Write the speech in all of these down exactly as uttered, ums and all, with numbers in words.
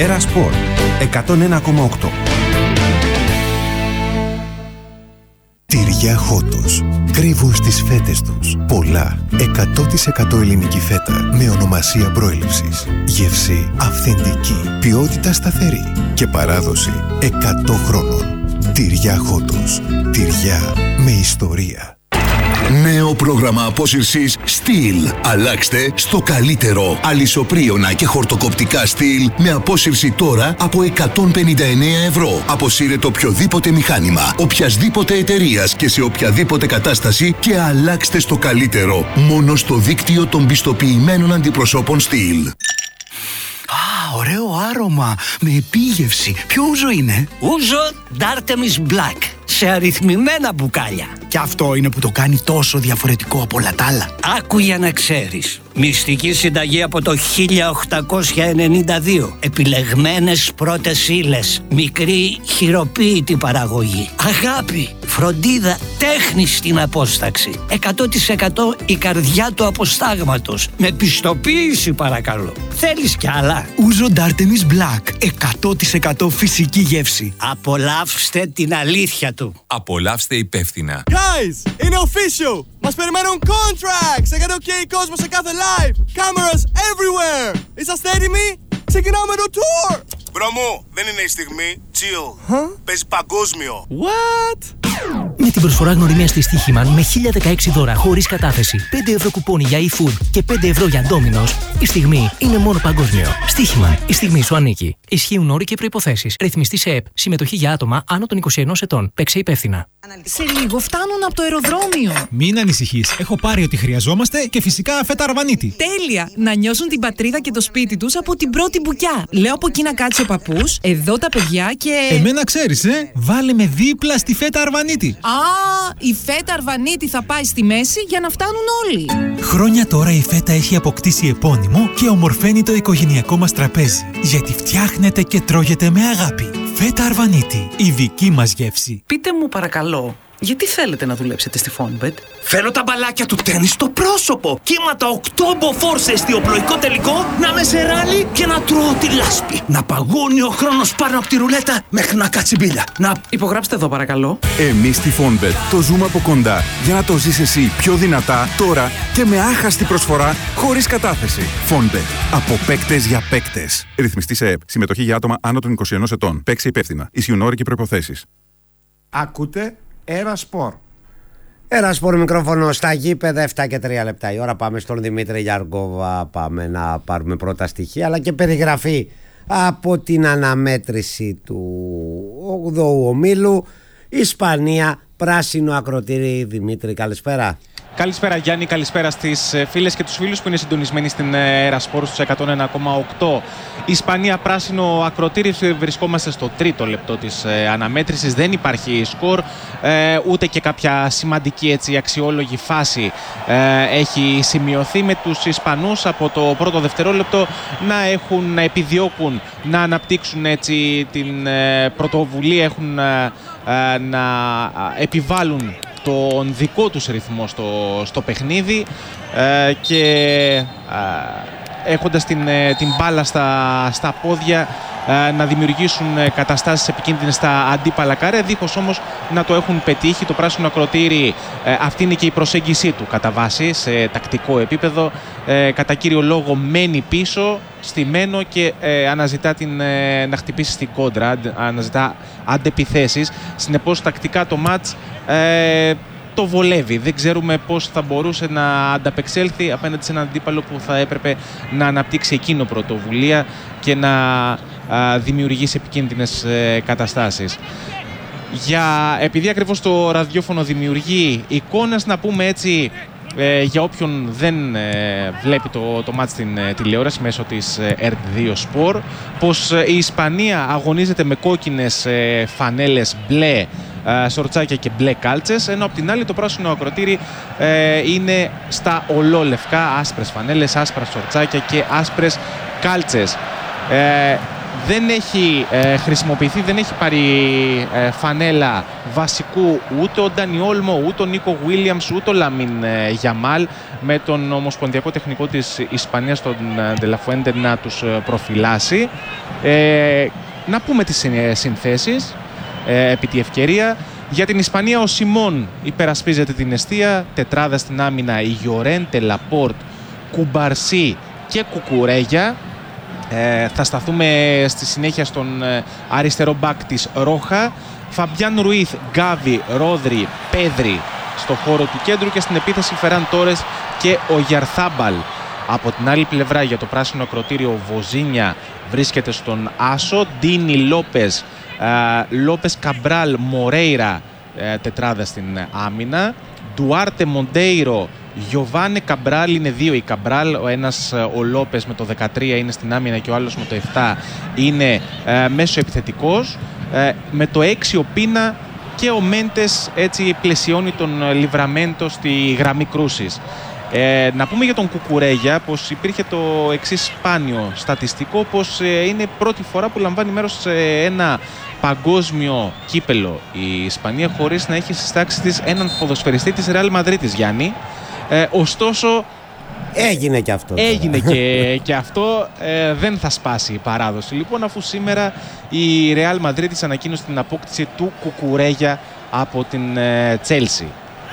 Έρα Σπορ εκατόν ένα κόμμα οκτώ. Τυριά Χότος. Κρύβουν στις φέτες τους πολλά εκατό τοις εκατό ελληνική φέτα με ονομασία προέλευσης. Γεύση αυθεντική, ποιότητα σταθερή και παράδοση εκατό χρόνων. Τυριά Χότος. Τυριά με ιστορία. Νέο πρόγραμμα απόσυρσης Steel. Αλλάξτε στο καλύτερο. Αλυσοπρίωνα και χορτοκοπτικά Steel με απόσυρση τώρα από εκατόν πενήντα εννέα ευρώ. Αποσύρετε οποιοδήποτε μηχάνημα, οποιασδήποτε εταιρείας και σε οποιαδήποτε κατάσταση και αλλάξτε στο καλύτερο. Μόνο στο δίκτυο των πιστοποιημένων αντιπροσώπων Steel. Α, ωραίο άρωμα, με επίγευση. Ποιο ούζο είναι? Ούζο D'Artemis Black, σε αριθμημένα μπουκάλια. Και αυτό είναι που το κάνει τόσο διαφορετικό από όλα τα άλλα. Άκου για να ξέρεις. Μυστική συνταγή από το χίλια οκτακόσια ενενήντα δύο. Επιλεγμένες πρώτες ύλες. Μικρή χειροποίητη παραγωγή. Αγάπη, φροντίδα, τέχνη στην απόσταξη. εκατό τοις εκατό η καρδιά του αποστάγματος. Με πιστοποίηση παρακαλώ. Θέλεις κι άλλα? Ούζο D'Artemis Black. εκατό τοις εκατό φυσική γεύση. Απολαύστε την αλήθεια του. Απολαύστε υπεύθυνα. Guys, είναι official! Μας περιμένουν contracts! Έκανε ok κόσμο σε κάθε live! Cameras everywhere! Είσαστε έτοιμοι? Ξεκινάμε το tour! Μπρο μου, δεν είναι η στιγμή. Chill. Huh? Παίζει παγκόσμιο. What? Με την προσφορά γνωριμία στη Στοίχημαν με χίλια δεκαέξι δώρα χωρίς κατάθεση, πέντε ευρώ κουπόνι για e-food και πέντε ευρώ για Domino's, η στιγμή είναι μόνο παγκόσμιο. Στοίχημαν, η στιγμή σου ανήκει. Ισχύουν όροι και προϋποθέσεις. Ρυθμιστή σε ΕΠ. Συμμετοχή για άτομα άνω των είκοσι ενός ετών. Παίξε υπεύθυνα. Σε λίγο φτάνουν από το αεροδρόμιο. Μην ανησυχείς. Έχω πάρει ό,τι χρειαζόμαστε και φυσικά φέτα αρβανίτη. Τέλεια! Να νιώσουν την πατρίδα και το σπίτι τους από την πρώτη μπουκιά. Λέω από εκεί να κάτσει ο παππούς, εδώ τα παιδιά και. Εμένα ξέρεις, ε! Βάλε με δίπλα στη φέτα αρβανίτη. Α, η φέτα αρβανίτη θα πάει στη μέση για να φτάνουν όλοι. Χρόνια τώρα η φέτα έχει αποκτήσει επώνυμο και ομορφαίνει το οικογενειακό μας τραπέζι. Γιατί φτιάχνεται και τρώγεται με αγάπη. Φέτα αρβανίτη, η δική μας γεύση. Πείτε μου παρακαλώ, γιατί θέλετε να δουλέψετε στη Fonbet? Θέλω τα μπαλάκια του τέννις στο πρόσωπο. Κύματα οκτώ μποφόρ σε εστιοπλοϊκό τελικό, να με σε ράλι και να τρώω τη λάσπη. Να παγώνει ο χρόνος πάνω από τη ρουλέτα μέχρι να κάτσει μπίλια. Να... Υπογράψτε εδώ παρακαλώ. Εμείς στη Fonbet το ζούμε από κοντά για να το ζεις εσύ πιο δυνατά τώρα και με άχαστη προσφορά χωρίς κατάθεση. Fonbet. Από παίκτες για παίκτες. Ρυθμιστή σε ΕΠ. Συμμετοχή για άτομα άνω των είκοσι ενός ετών. Παίξε υπεύθυνα. Ισχύουν όροι και προϋποθέσεις. Ακούτε Έρα Σπορ. Έρα Σπορ, μικρόφωνο στα γήπεδα, επτά και τρία λεπτά η ώρα. Πάμε στον Δημήτρη Γιαργκόβα. Πάμε να πάρουμε πρώτα στοιχεία αλλά και περιγραφή από την αναμέτρηση του ογδόου ομίλου. Ισπανία, πράσινο ακροτήρι. Δημήτρη, καλησπέρα. Καλησπέρα Γιάννη, καλησπέρα στις φίλες και τους φίλους που είναι συντονισμένοι στην Έρα Σπορ στους εκατόν ένα κόμμα οκτώ. Ισπανία, πράσινο ακροτήρι, βρισκόμαστε στο τρίτο λεπτό της αναμέτρησης, δεν υπάρχει σκορ, ούτε και κάποια σημαντική έτσι, αξιόλογη φάση έχει σημειωθεί, με τους Ισπανούς από το πρώτο δευτερόλεπτο να, έχουν, να επιδιώκουν να αναπτύξουν έτσι, την πρωτοβουλία, έχουν να επιβάλλουν τον δικό τους ρυθμό στο, στο παιχνίδι ε, και ε, έχοντας την, την μπάλα στα, στα πόδια ε, να δημιουργήσουν καταστάσεις επικίνδυνες στα αντίπαλα καρέ, δίχως όμως να το έχουν πετύχει. Το πράσινο ακροτήρι, ε, αυτή είναι και η προσέγγιση του κατά βάση σε τακτικό επίπεδο, ε, κατά κύριο λόγο μένει πίσω στημένο και ε, αναζητά την, ε, να χτυπήσει στην κόντρα, αναζητά αντεπιθέσεις. Συνεπώς τακτικά το μάτς ε, το βολεύει. Δεν ξέρουμε πώς θα μπορούσε να ανταπεξέλθει απέναντι σε έναν αντίπαλο που θα έπρεπε να αναπτύξει εκείνο πρωτοβουλία και να α, δημιουργήσει επικίνδυνες ε, καταστάσεις. Για, επειδή ακριβώς το ραδιόφωνο δημιουργεί εικόνες, να πούμε έτσι ε, για όποιον δεν ε, βλέπει το, το μάτς στην ε, τηλεόραση μέσω της ε, ερ δύο Sport, πως ε, η Ισπανία αγωνίζεται με κόκκινες ε, φανέλες, μπλε ε, σορτσάκια και μπλε κάλτσες, ενώ από την άλλη το πράσινο ακροτήρι ε, είναι στα ολόλευκά, άσπρες φανέλες, άσπρα σορτσάκια και άσπρες κάλτσες. Ε, δεν έχει ε, χρησιμοποιηθεί, δεν έχει πάρει ε, φανέλα βασικού ούτε ο Ντάνι Όλμο, ούτε ο Νίκο Γουίλιαμς, ούτε ο Λαμίν ε, Γιαμάλ, με τον ομοσπονδιακό τεχνικό της Ισπανίας, τον Ντε Λα Φουέντε, να τους ε, προφυλάσει. Ε, να πούμε τις συνθέσεις ε, επί τη ευκαιρία. Για την Ισπανία ο Σιμών υπερασπίζεται την εστία, τετράδα στην άμυνα η Γιορέντε, Λαπόρτ, Κουμπαρσί και Κουκουρέγια. Ε, θα σταθούμε στη συνέχεια στον ε, αριστερό μπακ της Ρόχα. Φαμπιάν Ρουίθ, Γκάβι, Ρόδρι, Πέδρι στο χώρο του κέντρου, και στην επίθεση Φεράν Τόρες και ο Γιαρθάμπαλ. Από την άλλη πλευρά για το πράσινο ακροτήριο Βοζίνια βρίσκεται στον άσο, Ντίνι, Λόπες, ε, Λόπες Καμπράλ, Μορέιρα, ε, τετράδα στην άμυνα. Ντουάρτε, Μοντέιρο, Γιοβάνε Καμπράλ, είναι δύο οι Καμπράλ. Ο ένας, ο Λόπες, με το δεκατρία είναι στην άμυνα και ο άλλος με το επτά είναι ε, μέσο επιθετικός. Ε, με το έξι ο Πίνα, και ο Μέντες έτσι πλαισιώνει τον Λιβραμέντο στη γραμμή κρούσης. Ε, να πούμε για τον Κουκουρέγια πως υπήρχε το εξής σπάνιο στατιστικό, πως ε, είναι πρώτη φορά που λαμβάνει μέρος σε ένα παγκόσμιο κύπελο η Ισπανία χωρίς να έχει στις τάξεις της έναν ποδοσφαιριστή της Ρεάλ Μαδρίτης, Γιάννη. Ε, ωστόσο έγινε και αυτό. Έγινε και, και αυτό. Ε, δεν θα σπάσει η παράδοση λοιπόν, αφού σήμερα η Ρεάλ Μαδρίτης ανακοίνωσε την απόκτηση του Κουκουρέγια από την Τσέλσι. Ε,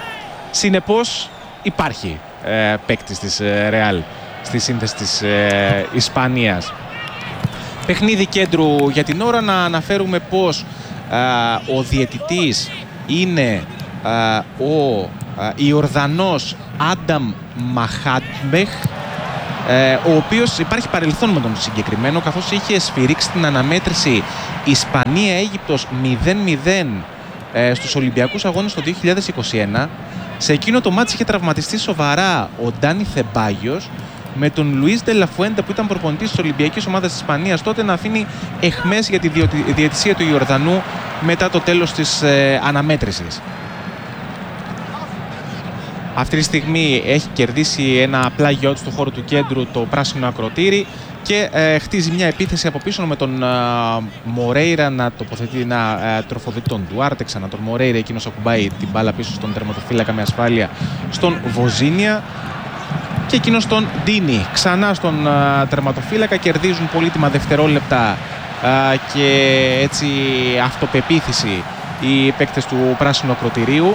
Συνεπώς υπάρχει ε, παίκτης της Ρεάλ ε, στη σύνθεση της ε, Ισπανίας. Παιχνίδι κέντρου για την ώρα. Να αναφέρουμε πως ε, ο διαιτητής είναι ε, ο ε, Ιορδανός Άνταμ Μαχάτμεχ, ε, ο οποίος υπάρχει παρελθόν με τον συγκεκριμένο, καθώς είχε σφυρίξει την αναμέτρηση Ισπανία-Αίγυπτος μηδέν μηδέν ε, στους Ολυμπιακούς Αγώνες το δύο χιλιάδες είκοσι ένα. Σε εκείνο το μάτς είχε τραυματιστεί σοβαρά ο Ντάνι Θεμπάγιος, με τον Λουίς Ντε Λα Φουέντε, που ήταν προπονητής της Ολυμπιακής Ομάδας της Ισπανίας τότε, να αφήνει αιχμές για τη διαιτησία του Ιορδανού μετά το τέλος της ε, αναμέτρησης. Αυτή τη στιγμή έχει κερδίσει ένα πλάγιο του στο χώρο του κέντρου το πράσινο ακροτήρι και ε, χτίζει μια επίθεση από πίσω με τον ε, Μορέιρα να τοποθετεί, να ε, τροφοδοτεί τον Ντουάρτε, ξανά τον Μορέιρα, εκείνος ακουμπάει την μπάλα πίσω στον τερματοφύλακα με ασφάλεια στον Βοζίνια, και εκείνος τον Ντίνι ξανά στον ε, τερματοφύλακα. Κερδίζουν πολύτιμα δευτερόλεπτα ε, και έτσι αυτοπεποίθηση οι παίκτες του πράσινου ακροτηρίου,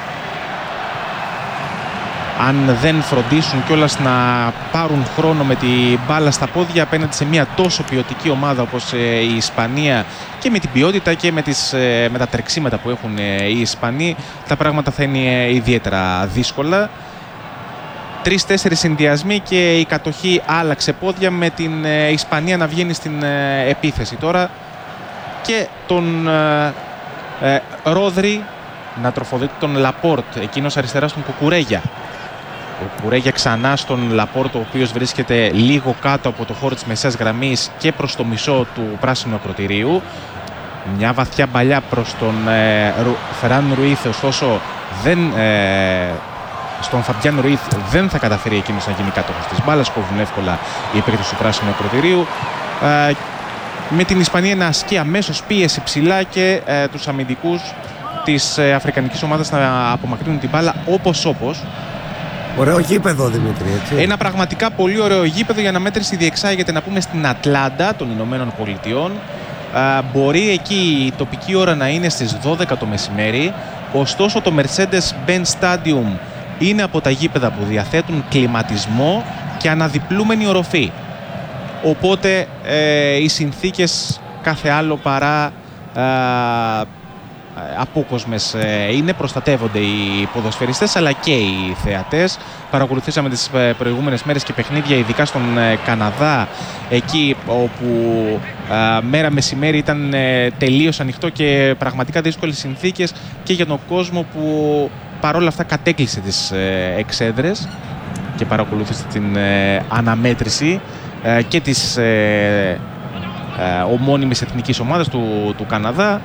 αν δεν φροντίσουν κιόλας να πάρουν χρόνο με την μπάλα στα πόδια απέναντι σε μια τόσο ποιοτική ομάδα όπως η Ισπανία, και με την ποιότητα και με, τις, με τα τρεξίματα που έχουν οι Ισπανοί, τα πράγματα θα είναι ιδιαίτερα δύσκολα. Τρεις-τέσσερις συνδυασμοί και η κατοχή άλλαξε πόδια, με την Ισπανία να βγαίνει στην επίθεση τώρα και τον ε, Ρόδρι να τροφοδοτεί τον Λαπόρτ, εκείνος αριστερά στον Κουκουρέγια. Ο Κουκουρέγια ξανά στον Λαπόρτ, ο οποίος βρίσκεται λίγο κάτω από το χώρο της μεσαίας γραμμής και προς το μισό του πράσινου ακροτηρίου. Μια βαθιά παλιά προς τον ε, Φεράν Ρουίθ, ωστόσο δεν, ε, στον Φαμπιάν Ρουίθ δεν θα καταφέρει εκείνος να γίνει κάτοχος της μπάλας. Κόβουν εύκολα οι παίκτες του πράσινου ακροτηρίου. Ε, με την Ισπανία να ασκεί αμέσως πίεση ψηλά και ε, τους αμυντικούς της ε, αφρικανικής ομάδας να απομακρύνουν την μπάλα όπως όπως. Ωραίο γήπεδο, Δημήτρη, έτσι. Ένα πραγματικά πολύ ωραίο γήπεδο. Για αναμέτρηση διεξάγεται, να πούμε, στην Ατλάντα των Ηνωμένων Πολιτειών. Α, μπορεί εκεί η τοπική ώρα να είναι στις δώδεκα το μεσημέρι. Ωστόσο το Mercedes-Benz Stadium είναι από τα γήπεδα που διαθέτουν κλιματισμό και αναδιπλούμενη οροφή. Οπότε ε, οι συνθήκες κάθε άλλο παρά α, απόκοσμες είναι, προστατεύονται οι ποδοσφαιριστές αλλά και οι θεατές. Παρακολουθήσαμε τις προηγούμενες μέρες και παιχνίδια, ειδικά στον Καναδά, εκεί όπου α, μέρα μεσημέρι ήταν ε, τελείως ανοιχτό και πραγματικά δύσκολες συνθήκες και για τον κόσμο που παρόλα αυτά κατέκλυσε τις ε, εξέδρες και παρακολούθησε την ε, αναμέτρηση ε, και της ε, ε, ομώνυμης εθνικής ομάδας του, του Καναδά,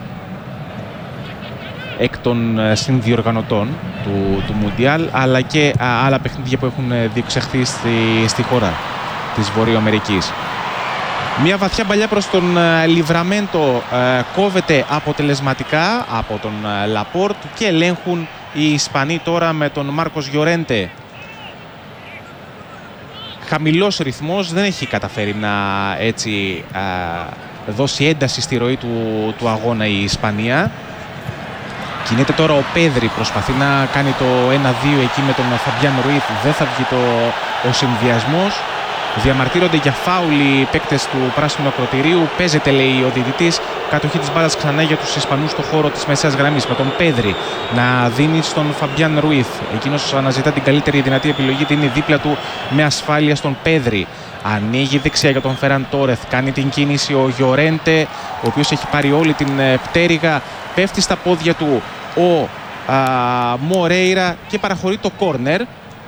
εκ των συνδιοργανωτών του, του Μουντιάλ, αλλά και α, άλλα παιχνίδια που έχουν διεξαχθεί στη, στη χώρα της Βορειοαμερικής. Μια βαθιά μπαλιά προς τον Λιβραμέντο ε, κόβεται αποτελεσματικά από τον ε, Λαπόρτ και ελέγχουν οι Ισπανοί τώρα με τον Μάρκος Γιορέντε. Χαμηλός ρυθμός, δεν έχει καταφέρει να έτσι ε, δώσει ένταση στη ροή του, του αγώνα η Ισπανία. Κινείται τώρα ο Πέδρη, προσπαθεί να κάνει το ένα δύο εκεί με τον Φαμπιάν Ρουίθ, δεν θα βγει το, ο συνδυασμός. Διαμαρτύρονται για φάουλ οι παίκτες του πράσινου ακροτηρίου. Παίζεται, λέει ο διαιτητής, κατοχή της μπάλας ξανά για τους Ισπανούς στο χώρο της μεσαίας γραμμής, με τον Πέδρη να δίνει στον Φαμπιάν Ρουίθ. Εκείνος αναζητά την καλύτερη δυνατή επιλογή, την είναι δίπλα του με ασφάλεια στον Πέδρη. Ανοίγει δεξιά για τον Φεράν Τόρεθ, κάνει την κίνηση ο Γιορέντε, ο οποίος έχει πάρει όλη την πτέρυγα. Πέφτει στα πόδια του ο α, Μορέιρα και παραχωρεί το κόρνερ.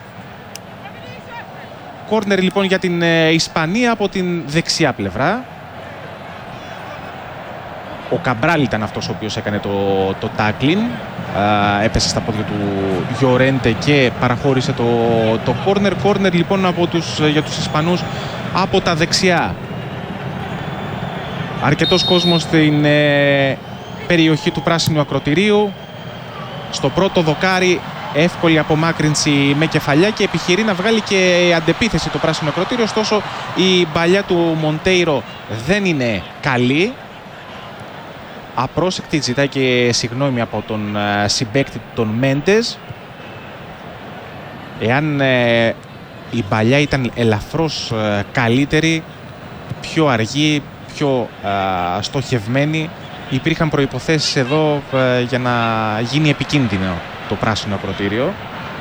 Κόρνερ λοιπόν για την ε, Ισπανία από την δεξιά πλευρά. Ο Καμπράλ ήταν αυτός ο οποίος έκανε το, το τάκλιν. Ε, έπεσε στα πόδια του Γιορέντε και παραχώρησε το, το κόρνερ. Κόρνερ λοιπόν από τους, για τους Ισπανούς από τα δεξιά. Αρκετός κόσμος στην ε, περιοχή του πράσινου ακροτηρίου. Στο πρώτο δοκάρι εύκολη απομάκρυνση με κεφαλιά και επιχειρεί να βγάλει και αντεπίθεση το πράσινο ακροτήριο. Ωστόσο η μπαλιά του Μοντέιρο δεν είναι καλή. Απρόσεκτη, ζητάει και συγγνώμη από τον uh, συμπαίκτη τον Μέντες. Εάν uh, η μπαλιά ήταν ελαφρώς uh, καλύτερη, πιο αργή, πιο uh, στοχευμένη, υπήρχαν προϋποθέσεις εδώ uh, για να γίνει επικίνδυνο το πράσινο ακροτήριο.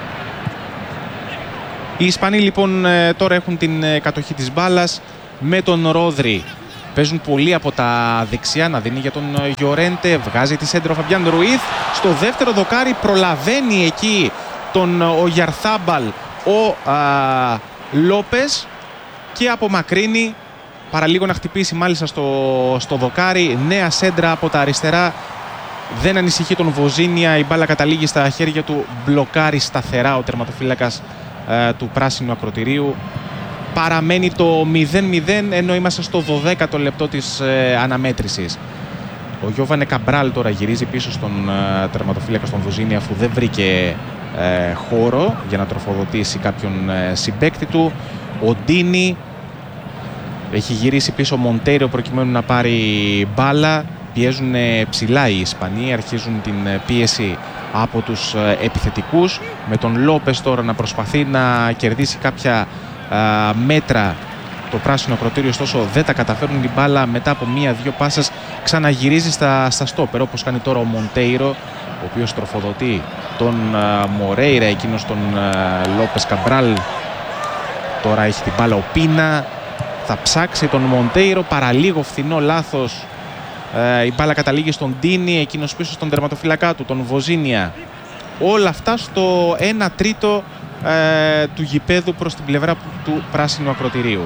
Οι Ισπανοί λοιπόν τώρα έχουν την κατοχή της μπάλας με τον Ρόδρι. Παίζουν πολύ από τα δεξιά, να δίνει για τον Γιορέντε, βγάζει τη σέντρα ο Φαμπιάν Ρουίθ. Στο δεύτερο δοκάρι προλαβαίνει εκεί τον Ογιαρθάμπαλ ο α, Λόπες και απομακρύνει, παραλίγο να χτυπήσει μάλιστα στο, στο δοκάρι. Νέα σέντρα από τα αριστερά. Δεν ανησυχεί τον Βοζίνια, η μπάλα καταλήγει στα χέρια του, μπλοκάρει σταθερά ο τερματοφύλακας ε, του πράσινου ακροτηρίου. Παραμένει το μηδέν μηδέν ενώ είμαστε στο δωδέκατο λεπτό της ε, αναμέτρησης. Ο Γιώβανε Καμπράλ τώρα γυρίζει πίσω στον ε, τερματοφύλακα στον Βοζίνια, αφού δεν βρήκε ε, χώρο για να τροφοδοτήσει κάποιον ε, συμπαίκτη του. Ο Ντίνι έχει γυρίσει πίσω ο Μοντέιρο προκειμένου να πάρει μπάλα. Πιέζουν ψηλά οι Ισπανοί, αρχίζουν την πίεση από τους επιθετικούς, με τον Λόπες τώρα να προσπαθεί να κερδίσει κάποια α, μέτρα το πράσινο ακροτήριο, ωστόσο δεν τα καταφέρουν. Την μπάλα μετά από μία-δύο πάσες ξαναγυρίζει στα, στα στόπερ, όπως κάνει τώρα ο Μοντέιρο, ο οποίος τροφοδοτεί τον α, Μορέιρα, εκείνος τον Λόπες Καμπράλ. Τώρα έχει την μπάλα ο Πίνα, θα ψάξει τον Μοντέιρο, παραλίγο φθηνό λάθος. Ε, η μπάλα καταλήγει στον Ντίνι, εκείνος πίσω στον τερματοφύλακά του, τον Βοζίνια. Όλα αυτά στο ένα τρίτο ε, του γηπέδου προς την πλευρά του πράσινου ακροτηρίου.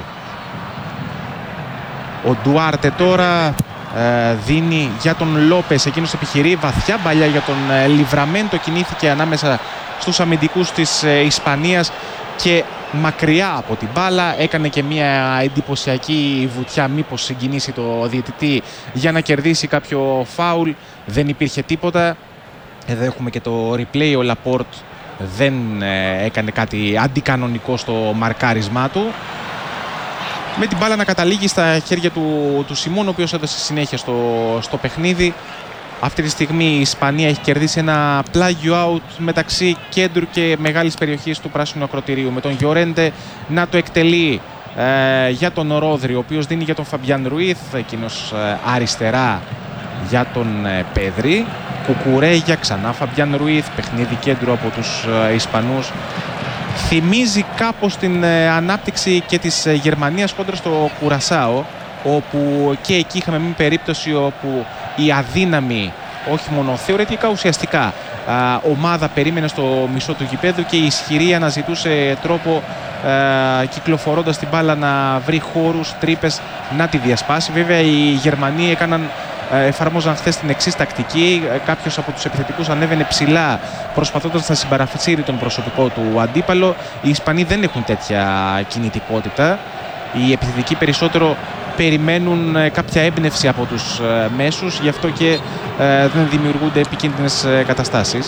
Ο Ντουάρτε τώρα ε, δίνει για τον Λόπες, εκείνος επιχειρεί βαθιά μπαλιά για τον ε, Λιβραμέντο, κινήθηκε ανάμεσα στους αμυντικούς της ε, Ισπανίας και μακριά από την μπάλα, έκανε και μια εντυπωσιακή βουτιά, μήπως συγκινήσει το διαιτητή για να κερδίσει κάποιο φάουλ. Δεν υπήρχε τίποτα. Εδώ έχουμε και το replay, ο Λαπόρτ δεν ε, έκανε κάτι αντικανονικό στο μαρκάρισμά του. Με την μπάλα να καταλήγει στα χέρια του, του Σιμών, ο οποίος έδωσε συνέχεια στο, στο παιχνίδι. Αυτή τη στιγμή η Ισπανία έχει κερδίσει ένα πλάγιο out μεταξύ κέντρου και μεγάλης περιοχής του πράσινου ακροτηρίου, με τον Γιορέντε να το εκτελεί ε, για τον Ρόδρι, ο οποίος δίνει για τον Φαμπιάν Ρουίθ, εκείνος ε, αριστερά για τον ε, Πέδρη. Κουκουρέγια, ξανά Φαμπιάν Ρουίθ, παιχνίδι κέντρου από τους ε, Ισπανούς. Θυμίζει κάπως την ε, ανάπτυξη και της ε, Γερμανίας κόντρα στο Κουρασάο, όπου και εκεί είχαμε μια περίπτωση όπου η αδύναμη, όχι μόνο θεωρητικά, ουσιαστικά α, ομάδα περίμενε στο μισό του γηπέδου και η ισχυρή αναζητούσε τρόπο α, κυκλοφορώντας την μπάλα να βρει χώρους, τρύπες, να τη διασπάσει. Βέβαια οι Γερμανοί έκαναν, α, εφαρμόζαν χθες την εξής τακτική. Κάποιος από τους επιθετικούς ανέβαινε ψηλά προσπαθώντας να συμπαρασύρει τον προσωπικό του αντίπαλο. Οι Ισπανοί δεν έχουν τέτοια κινητικότητα. Οι επιθετικοί περισσότερο περιμένουν ε, κάποια έμπνευση από τους ε, μέσους, γι' αυτό και ε, δεν δημιουργούνται επικίνδυνες ε, καταστάσεις.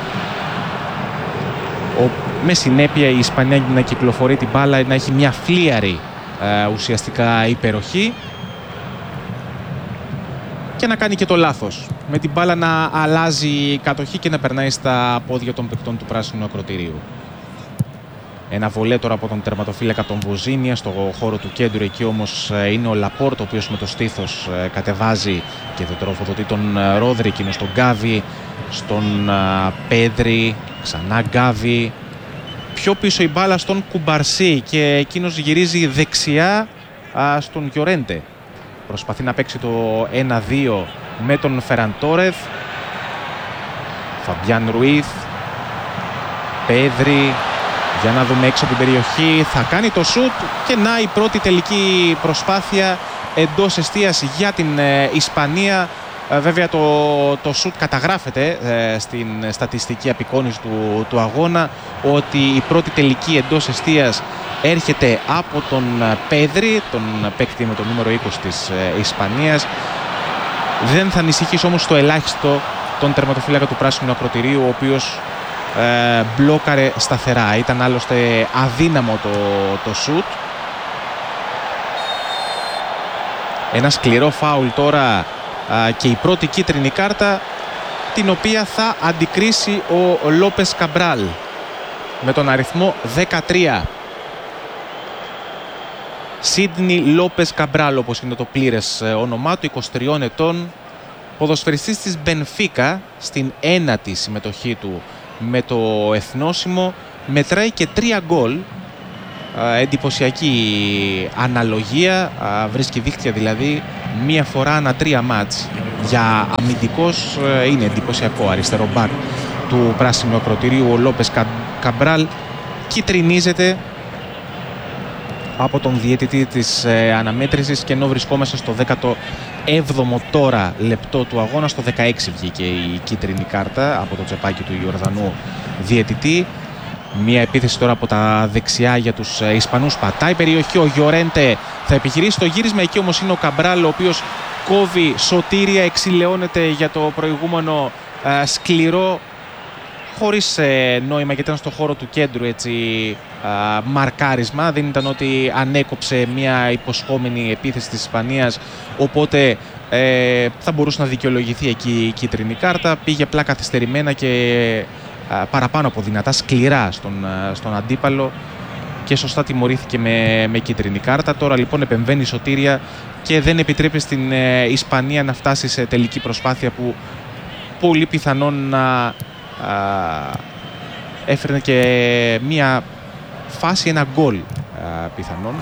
Ο, με συνέπεια η Ισπανία να κυκλοφορεί την μπάλα, να έχει μια φλίαρη ε, ουσιαστικά υπεροχή και να κάνει και το λάθος. Με την μπάλα να αλλάζει η κατοχή και να περνάει στα πόδια των παικτών του πράσινου ακροτηρίου. Ένα βολέ τώρα από τον τερματοφύλακα τον Βοζίνια στο χώρο του κέντρου. Εκεί όμως είναι ο Λαπόρτ, ο οποίος με το στήθος κατεβάζει και δεν τροφοδοτεί τον Ρόδρυ. Εκείνο στον Γκάβι, στον Πέδρη, ξανά Γκάβι. Πιο πίσω η μπάλα στον Κουμπαρσί και εκείνος γυρίζει δεξιά στον Γιορέντε. Προσπαθεί να παίξει το ένα δύο με τον Φεραν Τόρεθ. Φαμπιάν Ρουίθ, Πέδρη, για να δούμε έξω από την περιοχή, θα κάνει το σουτ και να η πρώτη τελική προσπάθεια εντός εστίας για την ε, Ισπανία. Ε, βέβαια το, το σουτ καταγράφεται ε, στην στατιστική απεικόνιση του, του αγώνα, ότι η πρώτη τελική εντός εστίας έρχεται από τον Πέδρη, τον παίκτη με το νούμερο είκοσι της ε, Ισπανίας. Δεν θα ανησυχήσει όμως το ελάχιστο τον τερματοφύλακα του πράσινου ακροτηρίου, ο οποίος ε, μπλόκαρε σταθερά. Ήταν άλλωστε αδύναμο το, το σουτ. Ένα σκληρό φάουλ τώρα α, και η πρώτη κίτρινη κάρτα, την οποία θα αντικρίσει ο Λόπες Καμπράλ με τον αριθμό δεκατρία. Σίδνι Λόπες Καμπράλ, όπως είναι το πλήρες όνομά του, είκοσι τριών ετών, ποδοσφαιριστής της Μπενφίκα, στην ένατη συμμετοχή του με το εθνόσημο, μετράει και τρία γκολ. Εντυπωσιακή αναλογία, βρίσκει δίχτυα δηλαδή μία φορά ανά τρία μάτς. Για αμυντικός είναι εντυπωσιακό. Αριστερό μπακ του πράσινου ακροτηρίου ο Λόπες Καμπράλ κιτρινίζεται από τον διαιτητή της ε, αναμέτρησης, και ενώ βρισκόμαστε στο δέκατο έβδομο τώρα λεπτό του αγώνα, στο δεκαέξι βγήκε η κίτρινη κάρτα από το τσεπάκι του Ιορδανού διαιτητή. Μια επίθεση τώρα από τα δεξιά για τους ε, Ισπανούς, πατάει περιοχή, ο Γιορέντε θα επιχειρήσει το γύρισμα, εκεί όμως είναι ο Καμπράλ, ο οποίος κόβει σωτήρια, εξηλαιώνεται για το προηγούμενο ε, σκληρό, χωρίς ε, νόημα, γιατί ήταν στο χώρο του κέντρου, έτσι, α, μαρκάρισμα. Δεν ήταν ότι ανέκοψε μια υποσχόμενη επίθεση της Ισπανίας, οπότε ε, θα μπορούσε να δικαιολογηθεί εκεί η κίτρινη κάρτα. Πήγε απλά καθυστερημένα και α, παραπάνω από δυνατά, σκληρά στον, α, στον αντίπαλο, και σωστά τιμωρήθηκε με, με κίτρινη κάρτα. Τώρα λοιπόν επεμβαίνει σωτήρια και δεν επιτρέπει στην ε, Ισπανία να φτάσει σε τελική προσπάθεια που πολύ πιθανόν να Uh, έφερνε και μία φάση, ένα γκολ uh, πιθανόν,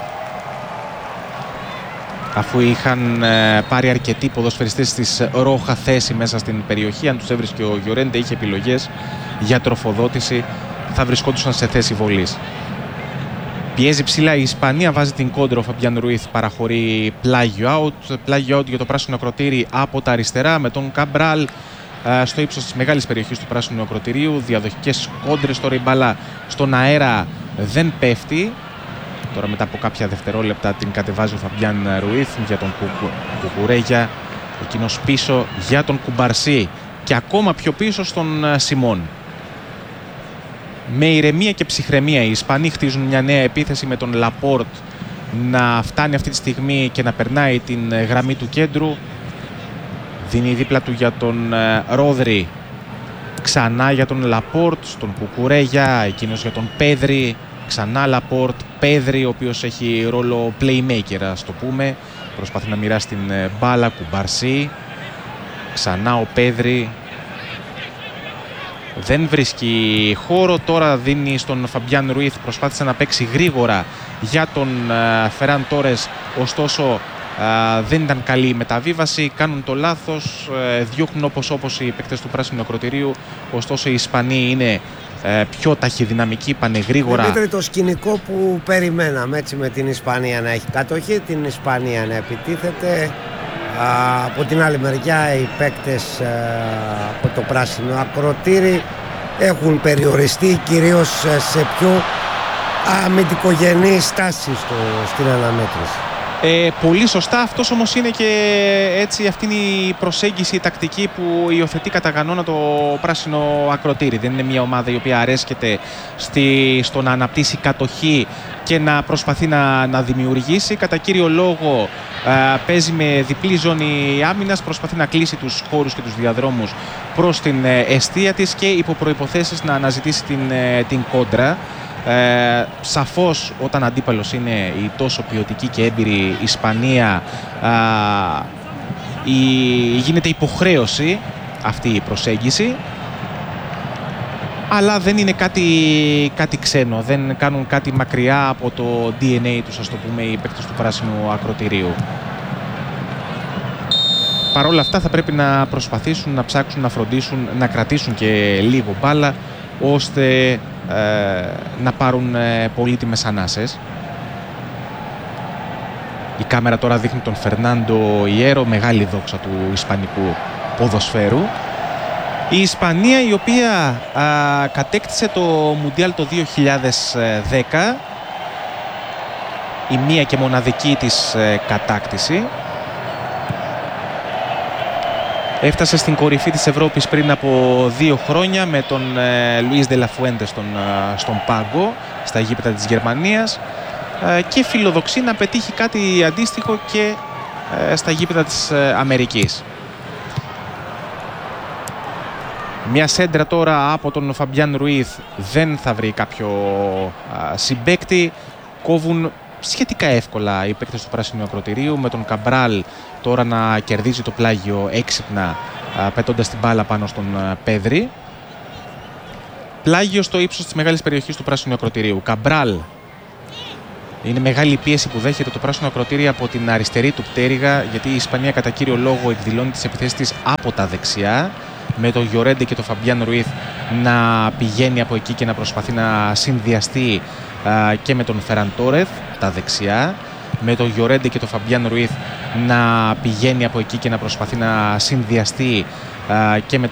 αφού είχαν uh, πάρει αρκετοί ποδοσφαιριστές της Ρόχα θέση μέσα στην περιοχή. Αν τους έβρισκε ο Γιορέντε, είχε επιλογές για τροφοδότηση, θα βρισκόντουσαν σε θέση βολής. Πιέζει ψηλά η Ισπανία, βάζει την κόντρα, ο Φαμπιάν Ρουίθ παραχωρεί πλάγιο out, πλάγιο out για το πράσινο ακροτήρι από τα αριστερά, με τον Καμπράλ στο ύψος της μεγάλης περιοχής του πράσινου ακροτηρίου. Διαδοχικές κόντρες, τώρα η μπάλα στον αέρα δεν πέφτει. Τώρα μετά από κάποια δευτερόλεπτα την κατεβάζει ο Φαμπιάν Ρουίθ για τον Κουκουρέγια, εκείνος πίσω για τον Κουμπαρσί και ακόμα πιο πίσω στον Σιμών. Με ηρεμία και ψυχραιμία οι Ισπανοί χτίζουν μια νέα επίθεση, με τον Λαπόρτ να φτάνει αυτή τη στιγμή και να περνάει την γραμμή του κέντρου. Δίνει δίπλα του για τον Ρόδρυ, ξανά για τον Λαπόρτ, στον Κουκουρέγια, εκείνος για τον Πέδρη, ξανά Λαπόρτ, Πέδρη, ο οποίος έχει ρόλο playmaker, ας το πούμε, προσπαθεί να μοιράσει την μπάλα, Κουμπαρσί, ξανά ο Πέδρη, δεν βρίσκει χώρο, τώρα δίνει στον Φαμπιάν Ρουίθ, προσπάθησε να παίξει γρήγορα για τον Φεράν Τόρες, ωστόσο Uh, δεν ήταν καλή η μεταβίβαση, κάνουν το λάθος, uh, διώχνουν όπως όπως οι παίκτες του πράσινου ακροτηρίου, ωστόσο οι Ισπανοί είναι uh, πιο ταχυδυναμικοί, πάνε γρήγορα. Δημήτρη, το σκηνικό που περιμέναμε, έτσι, με την Ισπανία να έχει κατοχή, την Ισπανία να επιτίθεται, uh, από την άλλη μεριά οι παίκτες uh, από το πράσινο ακροτήρι έχουν περιοριστεί κυρίως σε πιο αμυντικογενή στάση στο, στην αναμέτρηση. Ε, πολύ σωστά, αυτός όμως είναι και έτσι, αυτή είναι η προσέγγιση, η τακτική που υιοθετεί κατά κανόνα το πράσινο ακροτήρι. Δεν είναι μια ομάδα η οποία αρέσκεται στη, στο να αναπτύσσει κατοχή και να προσπαθεί να, να δημιουργήσει. Κατά κύριο λόγο α, παίζει με διπλή ζώνη άμυνας, προσπαθεί να κλείσει τους χώρους και τους διαδρόμους προς την ε, εστία της και υπό προϋποθέσεις να αναζητήσει την, ε, την κόντρα. Ε, σαφώς όταν αντίπαλος είναι η τόσο ποιοτική και έμπειρη Ισπανία, α, η, γίνεται υποχρέωση αυτή η προσέγγιση, αλλά δεν είναι κάτι, κάτι ξένο, δεν κάνουν κάτι μακριά από το ντι εν έι τους, ας το πούμε, οι παίκτες του πράσινου ακροτηρίου. Παρ' όλα αυτά θα πρέπει να προσπαθήσουν να ψάξουν, να φροντίσουν, να κρατήσουν και λίγο μπάλα, ώστε ε, να πάρουν ε, πολύτιμες ανάσες. Η κάμερα τώρα δείχνει τον Φερνάντο Ιέρο, μεγάλη δόξα του ισπανικού ποδοσφαίρου. Η Ισπανία, η οποία α, κατέκτησε το Μουντιάλ το δύο χιλιάδες δέκα, η μία και μοναδική της ε, κατάκτηση. Έφτασε στην κορυφή της Ευρώπης πριν από δύο χρόνια με τον ε, Λουίς Ντε Λα Φουέντε στον, ε, στον πάγκο, στα γήπεδα της Γερμανίας, ε, και φιλοδοξεί να πετύχει κάτι αντίστοιχο και ε, στα γήπεδα της ε, Αμερικής. Μια σέντρα τώρα από τον Φαμπιάν Ρουίθ δεν θα βρει κάποιο α, συμπαίκτη. Κόβουν σχετικά εύκολα οι παίκτες του πράσινου ακροτηρίου, με τον Καμπράλ τώρα να κερδίζει το πλάγιο έξυπνα, α, πετώντας την μπάλα πάνω στον α, Πέδρη. Πλάγιο στο ύψος της μεγάλης περιοχής του πράσινου ακροτηρίου. Καμπράλ. Είναι μεγάλη η πίεση που δέχεται το πράσινο ακροτήρι από την αριστερή του πτέρυγα, γιατί η Ισπανία κατά κύριο λόγο εκδηλώνει τις επιθέσεις της από τα δεξιά, με τον Γιορέντε και τον Φαμπιάν Ρουίθ να πηγαίνει από εκεί και να προσπαθεί να συνδυαστεί α, και με τον Φεραν Τόρεθ τα δεξιά, με τον Γιορέντε και τον Φαμπιάν Ρουίθ να πηγαίνει από εκεί και να προσπαθεί να συνδυαστεί α, και με τον